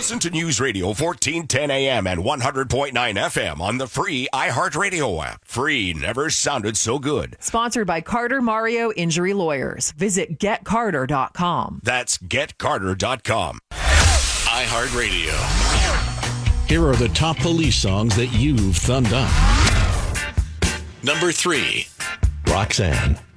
Listen to News Radio 1410 AM and 100.9 FM on the free iHeartRadio app. Free never sounded so good. Sponsored by Carter Mario Injury Lawyers. Visit getcarter.com. That's getcarter.com. iHeartRadio. Here are the top police songs that you've thumbed up. Number 3. Roxanne.